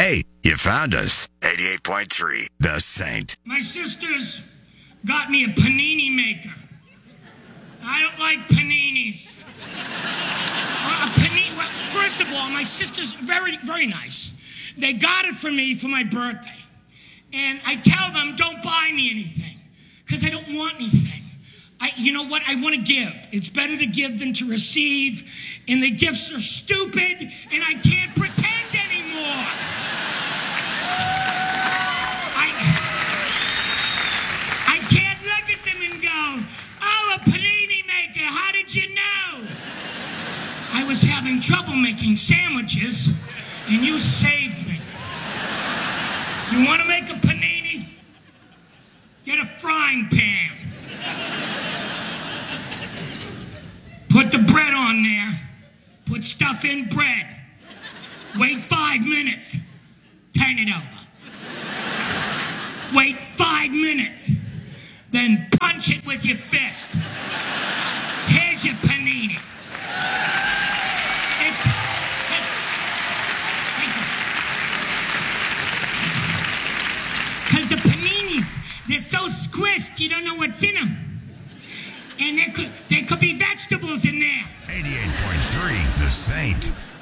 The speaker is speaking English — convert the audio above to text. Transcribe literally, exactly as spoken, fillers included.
Hey, you found us. eighty-eight point three, The Saint. My sisters got me a panini maker. I don't like paninis. Uh, a panini, well, first of all, my sisters, very, very nice. They got it for me for my birthday. And I tell them, don't buy me anything, because I don't want anything. I, you know what? I want to give. It's better to give than to receive. And the gifts are stupid, and I can't pretend anymore. I, I can't look at them and go, oh, a panini maker, how did you know? I was having trouble making sandwiches, and you saved me. You want to make a panini? Get a frying pan. Put the bread on there. Put stuff in bread. Wait five minutes. Turn it over. Wait five minutes. Then punch it with your fist. Here's your panini. It's, it's, Because the paninis, they're so squished, you don't know what's in them. And there could, there could be vegetables in there. eighty-eight point three, The Saint.